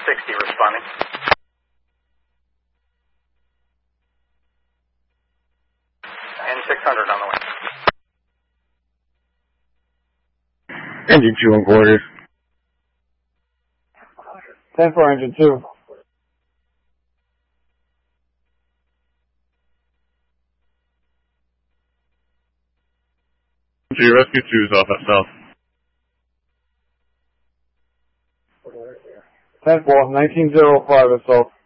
60 responding. And 600 on the way. Engine 2 on quarters. 10-4, engine 2. Rescue 2 is off at south. 10-4, 1905 at south.